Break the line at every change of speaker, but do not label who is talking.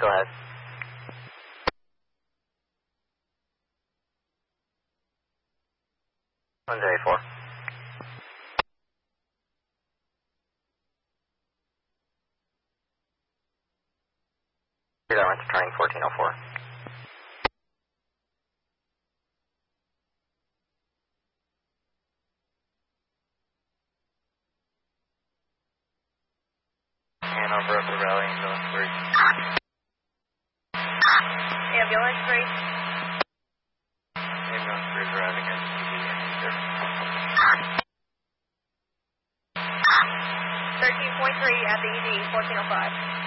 Go ahead. One day 4. That went to turning 1404. Hanover up the rally, ambulance 3.
Ambulance 3.
Ambulance 3 is arriving at CD and
13.3 at the ED, 1405.